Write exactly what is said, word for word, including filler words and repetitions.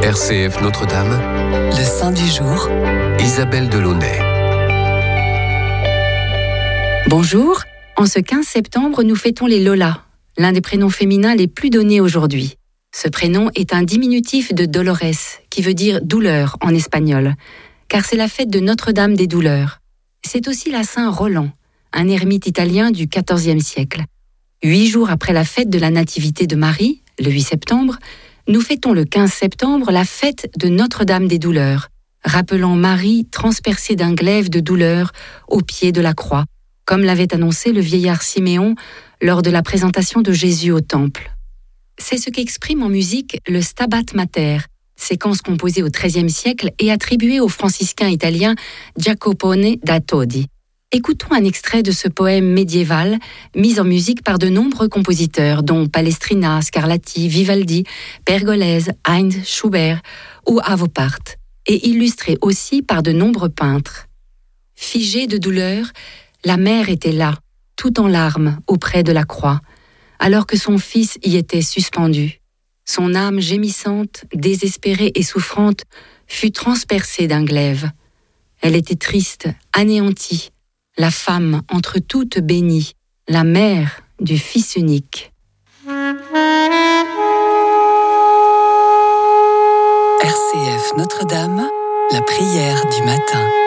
R C F Notre-Dame, le saint du jour, Isabelle Delaunay. Bonjour, en ce quinze septembre, nous fêtons les Lola, l'un des prénoms féminins les plus donnés aujourd'hui. Ce prénom est un diminutif de Dolores, qui veut dire douleur en espagnol, car c'est la fête de Notre-Dame des douleurs. C'est aussi la Saint Roland, un ermite italien du quatorzième siècle. Huit jours après la fête de la Nativité de Marie, le huit septembre, nous fêtons le quinze septembre la fête de Notre-Dame des douleurs, rappelant Marie transpercée d'un glaive de douleur au pied de la croix, comme l'avait annoncé le vieillard Siméon lors de la présentation de Jésus au temple. C'est ce qu'exprime en musique le Stabat Mater, séquence composée au treizième siècle et attribuée au franciscain italien Giacopone da Todi. Écoutons un extrait de ce poème médiéval, mis en musique par de nombreux compositeurs, dont Palestrina, Scarlatti, Vivaldi, Pergolese, Heinz, Schubert ou Arvo Pärt, et illustré aussi par de nombreux peintres. Figée de douleur, la mère était là, tout en larmes, auprès de la croix, alors que son fils y était suspendu. Son âme gémissante, désespérée et souffrante, fut transpercée d'un glaive. Elle était triste, anéantie, la femme entre toutes bénie, la mère du Fils unique. R C F Notre-Dame, la prière du matin.